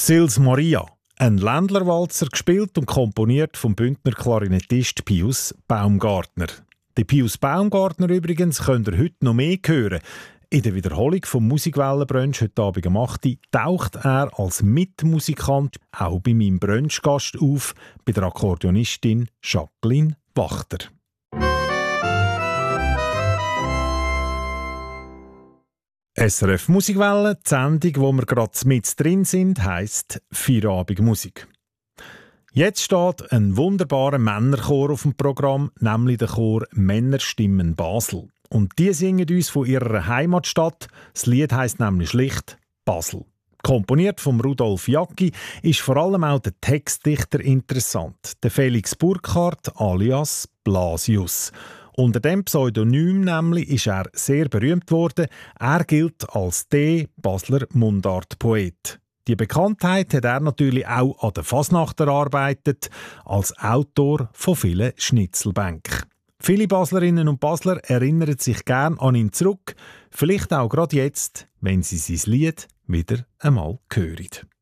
Sils Maria, ein Ländlerwalzer, gespielt und komponiert vom Bündner Klarinettist Pius Baumgartner. Den Pius Baumgartner übrigens könnt ihr heute noch mehr hören. In der Wiederholung vom Musikwellenbrunch heute Abend um 8 Uhr taucht er als Mitmusikant auch bei meinem Brunchgast auf, bei der Akkordeonistin Jacqueline Wachter. SRF Musikwelle, die Sendung, wo wir gerade mit drin sind, heisst «Feierabend Musik». Jetzt steht ein wunderbarer Männerchor auf dem Programm, nämlich der Chor Männerstimmen Basel. Und die singen uns von ihrer Heimatstadt. Das Lied heisst nämlich schlicht «Basel». Komponiert von Rudolf Jacki ist vor allem auch der Textdichter interessant, der Felix Burkhardt alias Blasius. Unter dem Pseudonym nämlich ist er sehr berühmt worden. Er gilt als der Basler Mundartpoet. Die Bekanntheit hat er natürlich auch an der Fasnacht erarbeitet, als Autor von vielen Schnitzelbänken. Viele Baslerinnen und Basler erinnern sich gern an ihn zurück, vielleicht auch gerade jetzt, wenn sie sein Lied wieder einmal hören.